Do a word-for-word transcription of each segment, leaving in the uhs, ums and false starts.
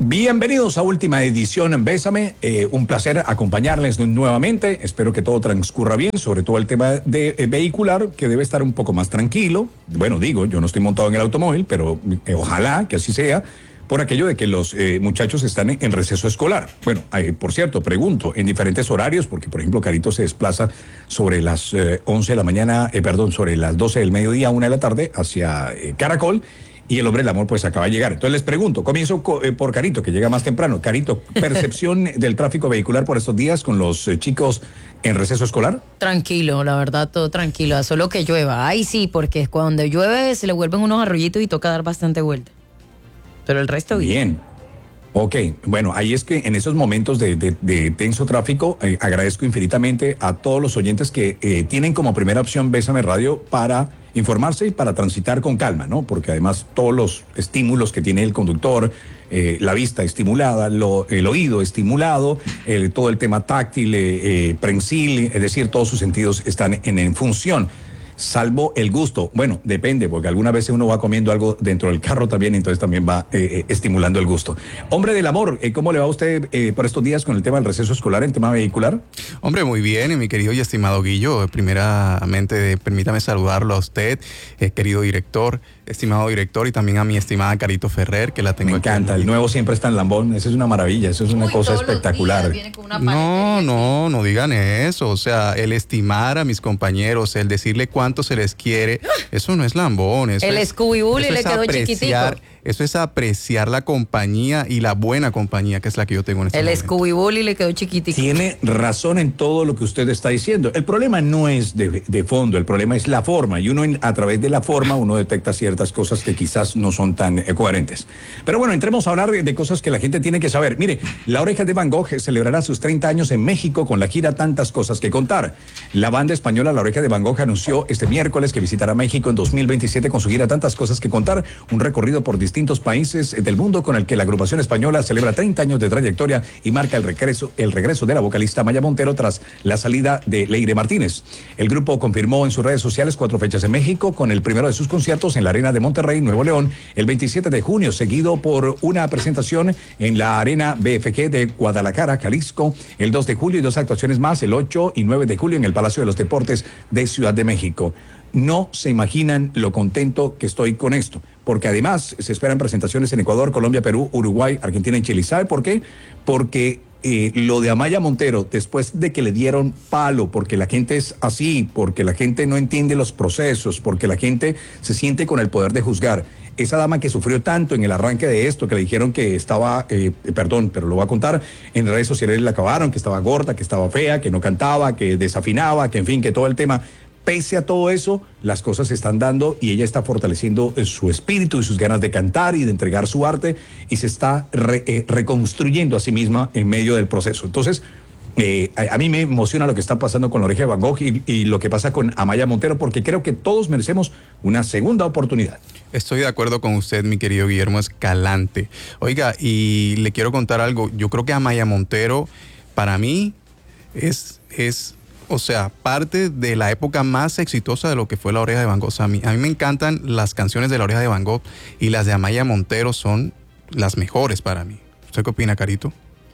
Bienvenidos a última edición en Bésame, eh, un placer acompañarles nuevamente, espero que todo transcurra bien, sobre todo el tema de eh, vehicular, que debe estar un poco más tranquilo. Bueno, digo, yo no estoy montado en el automóvil, pero eh, ojalá que así sea, por aquello de que los eh, muchachos están en, en receso escolar. Bueno, eh, por cierto, pregunto, en diferentes horarios, porque por ejemplo Carito se desplaza sobre las eh, once de la mañana, eh, perdón, sobre las doce del mediodía, una de la tarde, hacia eh, Caracol, y el hombre del amor pues acaba de llegar. Entonces les pregunto, comienzo eh, por Carito, que llega más temprano. Carito, ¿percepción del tráfico vehicular por estos días con los eh, chicos en receso escolar? Tranquilo, la verdad, todo tranquilo, solo que llueva. Ay, sí, porque cuando llueve se le vuelven unos arroyitos y toca dar bastante vuelta. Pero el resto bien. Bien. Ok, bueno, ahí es que en esos momentos de, de, de tenso tráfico, eh, agradezco infinitamente a todos los oyentes que eh, tienen como primera opción Bésame Radio para informarse y para transitar con calma, ¿no? Porque además todos los estímulos que tiene el conductor, eh, la vista estimulada, lo, el oído estimulado, el, todo el tema táctil, eh, eh, prensil, es decir, todos sus sentidos están en, en función. Salvo el gusto. Bueno, depende, porque algunas veces uno va comiendo algo dentro del carro también, entonces también va eh, eh, estimulando el gusto. Hombre del amor, eh, ¿cómo le va a usted eh, por estos días con el tema del receso escolar, en tema vehicular? Hombre, muy bien, mi querido y estimado Guillo. Primeramente, permítame saludarlo a usted, eh, querido director, estimado director, y también a mi estimada Carito Ferrer, que la tengo Me aquí. encanta, el nuevo siempre está en lambón, eso es una maravilla, eso es una Uy, cosa todos los espectacular. días viene con una No, paletería. no, no digan eso. O sea, el estimar a mis compañeros, el decirle cuánto se les quiere, eso no es lambón. Eso El es, Scooby Bully eso le es quedó apreciar, chiquitico. Eso es apreciar la compañía y la buena compañía, que es la que yo tengo en este El momento. Scooby Bully le quedó chiquitico. Tiene razón en todo lo que usted está diciendo. El problema no es de, de fondo, el problema es la forma. Y uno en, a través de la forma uno detecta ciertas cosas que quizás no son tan eh, coherentes. Pero bueno, entremos a hablar de, de cosas que la gente tiene que saber. Mire, La Oreja de Van Gogh celebrará sus treinta años en México con la gira Tantas Cosas que Contar. La banda española La Oreja de Van Gogh anunció este miércoles que visitará México en dos mil veintisiete con su gira Tantas Cosas que Contar, un recorrido por distintos países del mundo con el que la agrupación española celebra treinta años de trayectoria y marca el regreso, el regreso de la vocalista Amaya Montero tras la salida de Leire Martínez. El grupo confirmó en sus redes sociales cuatro fechas en México, con el primero de sus conciertos en la Arena de Monterrey, Nuevo León, el veintisiete de junio, seguido por una presentación en la Arena B F G de Guadalajara, Jalisco, el dos de julio, y dos actuaciones más, el ocho y nueve de julio en el Palacio de los Deportes de Ciudad de México. No se imaginan lo contento que estoy con esto, porque además se esperan presentaciones en Ecuador, Colombia, Perú, Uruguay, Argentina y Chile. ¿Sabe por qué? Porque eh, lo de Amaya Montero, después de que le dieron palo, porque la gente es así, porque la gente no entiende los procesos, porque la gente se siente con el poder de juzgar. Esa dama que sufrió tanto en el arranque de esto, que le dijeron que estaba, eh, perdón, pero lo voy a contar, en redes sociales le acabaron, que estaba gorda, que estaba fea, que no cantaba, que desafinaba, que en fin, que todo el tema. Pese a todo eso, las cosas se están dando y ella está fortaleciendo su espíritu y sus ganas de cantar y de entregar su arte, y se está re, eh, reconstruyendo a sí misma en medio del proceso. Entonces, eh, a, a mí me emociona lo que está pasando con La Oreja de Van Gogh y, y lo que pasa con Amaya Montero, porque creo que todos merecemos una segunda oportunidad. Estoy de acuerdo con usted, mi querido Guillermo Escalante. Oiga, y le quiero contar algo. Yo creo que Amaya Montero, para mí, es... es o sea, parte de la época más exitosa de lo que fue La Oreja de Van Gogh. O sea, a mí, a mí me encantan las canciones de La Oreja de Van Gogh, y las de Amaya Montero son las mejores para mí. ¿Usted qué opina, Carito?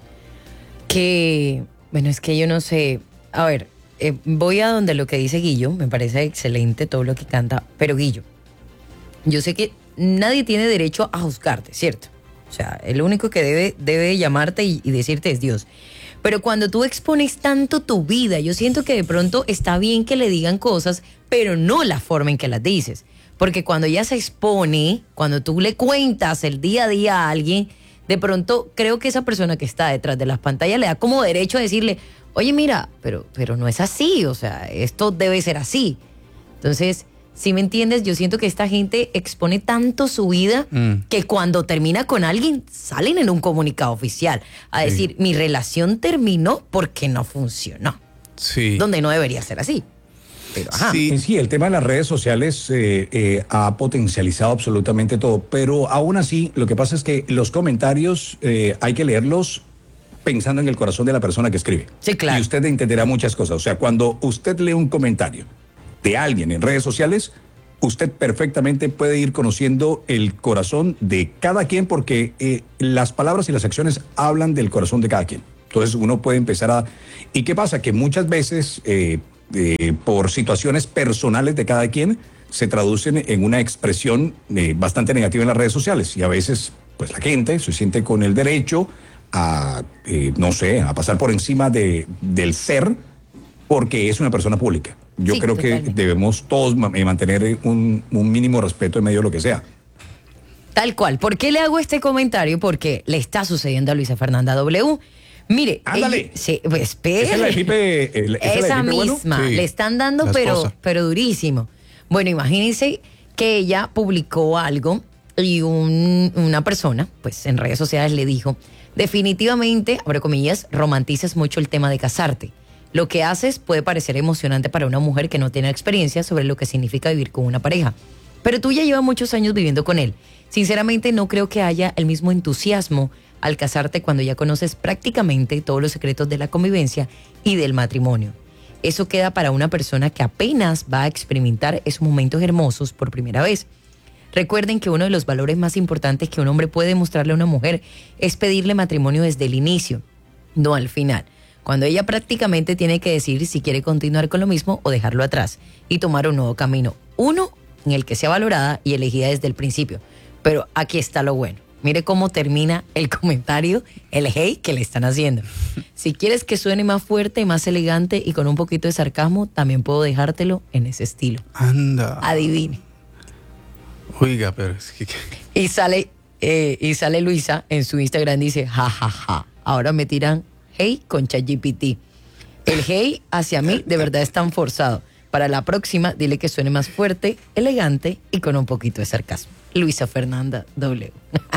Que, bueno, es que yo no sé. A ver, eh, voy a donde lo que dice Guillo, me parece excelente todo lo que canta, pero Guillo, yo sé que nadie tiene derecho a juzgarte, ¿cierto? O sea, el único que debe, debe llamarte y, y decirte es Dios. Pero cuando tú expones tanto tu vida, yo siento que de pronto está bien que le digan cosas, pero no la forma en que las dices. Porque cuando ella se expone, cuando tú le cuentas el día a día a alguien, de pronto creo que esa persona que está detrás de las pantallas le da como derecho a decirle, oye, mira, pero, pero no es así, o sea, esto debe ser así. Entonces, si me entiendes, yo siento que esta gente expone tanto su vida mm. que cuando termina con alguien salen en un comunicado oficial a decir, sí, mi relación terminó porque no funcionó. Sí. Donde no debería ser así. Pero, ajá. Sí, sí, el tema de las redes sociales eh, eh, ha potencializado absolutamente todo, pero aún así lo que pasa es que los comentarios eh, hay que leerlos pensando en el corazón de la persona que escribe. Sí, claro. Y usted entenderá muchas cosas. O sea, cuando usted lee un comentario de alguien en redes sociales, usted perfectamente puede ir conociendo el corazón de cada quien porque eh, las palabras y las acciones hablan del corazón de cada quien. Entonces uno puede empezar a... ¿Y qué pasa? Que muchas veces eh, eh, por situaciones personales de cada quien se traducen en una expresión eh, bastante negativa en las redes sociales y a veces pues la gente se siente con el derecho a, eh, no sé, a pasar por encima de, del ser porque es una persona pública. Yo Sí, creo totalmente. que debemos todos ma- eh, mantener un, un mínimo respeto en medio de lo que sea. Tal cual. ¿Por qué le hago este comentario? Porque le está sucediendo a Luisa Fernanda W. Mire, Ándale. ella- sí, pues, espere. ¿Esa es la de Pipe, eh, esa es la de Esa Pipe Bueno? misma, Sí, le están dando, la pero, esposa. pero durísimo. Bueno, imagínense que ella publicó algo y un- una persona, pues en redes sociales le dijo, definitivamente, abre comillas, romantizas mucho el tema de casarte. Lo que haces puede parecer emocionante para una mujer que no tiene experiencia sobre lo que significa vivir con una pareja. Pero tú ya llevas muchos años viviendo con él. Sinceramente no creo que haya el mismo entusiasmo al casarte cuando ya conoces prácticamente todos los secretos de la convivencia y del matrimonio. Eso queda para una persona que apenas va a experimentar esos momentos hermosos por primera vez. Recuerden que uno de los valores más importantes que un hombre puede mostrarle a una mujer es pedirle matrimonio desde el inicio, no al final, cuando ella prácticamente tiene que decidir si quiere continuar con lo mismo o dejarlo atrás y tomar un nuevo camino. Uno en el que sea valorada y elegida desde el principio. Pero aquí está lo bueno. Mire cómo termina el comentario, el hey que le están haciendo. Si quieres que suene más fuerte, más elegante y con un poquito de sarcasmo, también puedo dejártelo en ese estilo. Anda. Adivine. Oiga, pero es que... Y sale, eh, y sale Luisa en su Instagram, dice, ja, ja, ja. Ahora me tiran hey con ChatGPT. El hey hacia mí de verdad es tan forzado. Para la próxima, dile que suene más fuerte, elegante y con un poquito de sarcasmo. Luisa Fernanda W.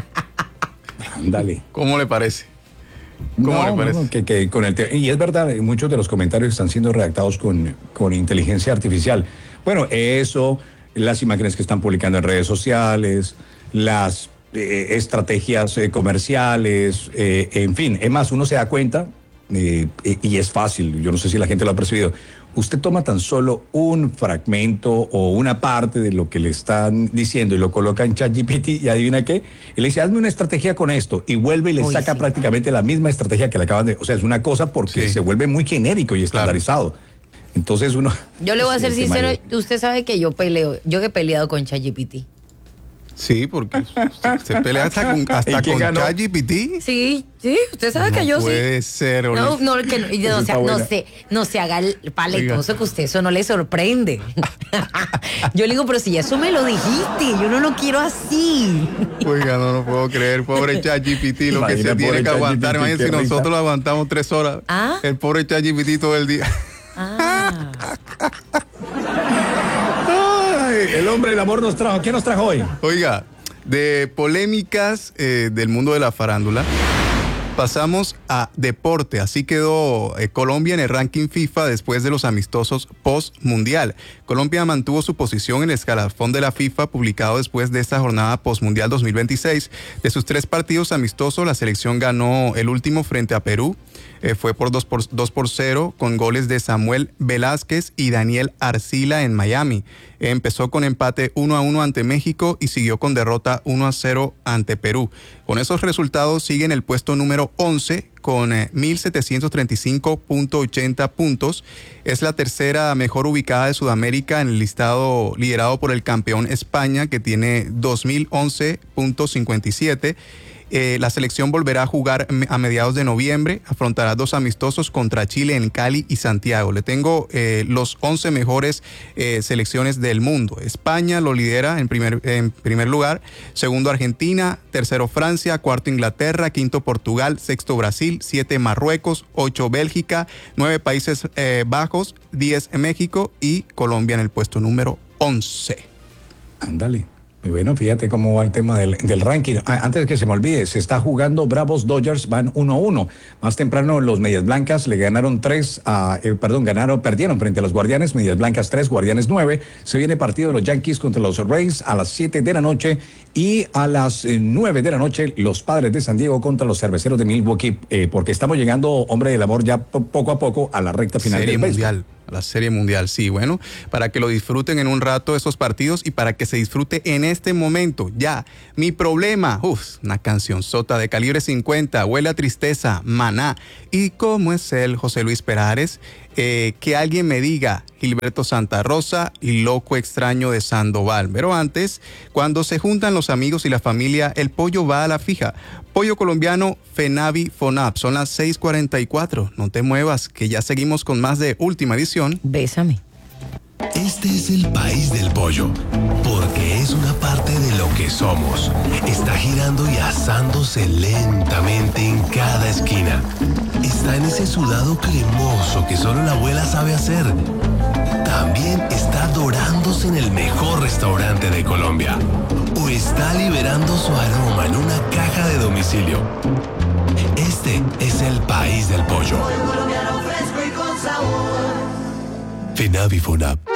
Ándale. ¿Cómo le parece? ¿Cómo No, le no, parece? no, que, que con el te- y es verdad, eh, muchos de los comentarios están siendo redactados con, con inteligencia artificial. Bueno, eso, las imágenes que están publicando en redes sociales, las eh, estrategias eh, comerciales, eh, en fin, es más, uno se da cuenta, eh, y, y es fácil, yo no sé si la gente lo ha percibido, usted toma tan solo un fragmento o una parte de lo que le están diciendo y lo coloca en ChatGPT y adivina qué, y le dice, hazme una estrategia con esto, y vuelve y le Uy, saca sí. prácticamente la misma estrategia que le acaban de... O sea, es una cosa porque Sí. se vuelve muy genérico y estandarizado. Entonces uno... Yo le voy a ser Sí, sí, sincero, Mario. usted sabe que yo peleo, yo he peleado con ChatGPT. Sí, porque se pelea hasta con, hasta ¿Y quién con ganó? ChatGPT. Sí, sí, usted sabe No que yo sí. puede ser, No, Oli. no, que no, y no, Esa se, está no, buena. se, no se haga el paletoso que usted eso no le sorprende. Yo le digo, pero si eso me lo dijiste, yo no lo quiero así. Oiga, no lo puedo creer. Pobre ChatGPT, lo que Imagina, se tiene pobre que aguantar. ChatGPT, Imagínense qué si risa. nosotros lo aguantamos tres horas. ¿Ah? El pobre ChatGPT todo el día. Ah, Ay, el hombre del amor nos trajo. ¿Qué nos trajo hoy? Oiga, de polémicas eh, del mundo de la farándula, pasamos a deporte. Así quedó eh, Colombia en el ranking FIFA después de los amistosos post-mundial. Colombia mantuvo su posición en el escalafón de la FIFA, publicado después de esta jornada post-mundial dos mil veintiséis. De sus tres partidos amistosos, la selección ganó el último frente a Perú. Eh, fue por dos por, dos por cero con goles de Samuel Velázquez y Daniel Arcila en Miami. Eh, empezó con empate uno a uno ante México y siguió con derrota uno a cero ante Perú. Con esos resultados sigue en el puesto número once con eh, mil setecientos treinta y cinco punto ochenta puntos. Es la tercera mejor ubicada de Sudamérica en el listado liderado por el campeón España, que tiene dos mil once punto cincuenta y siete. Eh, la selección volverá a jugar a mediados de noviembre, afrontará dos amistosos contra Chile en Cali y Santiago. Le tengo eh, los once mejores eh, selecciones del mundo. España lo lidera en primer, en primer lugar, segundo Argentina, tercero Francia, cuarto Inglaterra, quinto Portugal, sexto Brasil, siete Marruecos, ocho Bélgica, nueve Países eh, Bajos, diez México y Colombia en el puesto número once. Ándale. Muy bueno, fíjate cómo va el tema del, del ranking. Ah, antes de que se me olvide, se está jugando Bravos Dodgers, van uno a uno. Más temprano los Medias Blancas le ganaron tres, a, eh, perdón, ganaron, perdieron frente a los Guardianes, Medias Blancas tres, Guardianes nueve. Se viene partido de los Yankees contra los Rays a las siete de la noche y a las eh, nueve de la noche los Padres de San Diego contra los Cerveceros de Milwaukee, eh, porque estamos llegando, hombre del amor, ya po- poco a poco a la recta final Serie del béisbol. mundial. la Serie Mundial, sí, bueno, para que lo disfruten en un rato esos partidos y para que se disfrute en este momento, ya. Mi problema, uff, una canción sota de Calibre cincuenta, Huele a Tristeza, Maná. ¿Y cómo es él, José Luis Perares? Eh, que alguien me diga, Gilberto Santa Rosa y Loco Extraño de Sandoval. Pero antes, cuando se juntan los amigos y la familia, el pollo va a la fija. Pollo colombiano Fenavi Fonab. Son las seis cuarenta y cuatro. No te muevas, que ya seguimos con más de Última Edición. Bésame. Este es el país del pollo, porque es una parte de lo que somos. Está girando y asándose lentamente en cada esquina. Está en ese sudado cremoso que solo la abuela sabe hacer. También está dorándose en el mejor restaurante de Colombia. O está liberando su aroma en una caja de domicilio. Este es el país del pollo. Fenavi Fonab.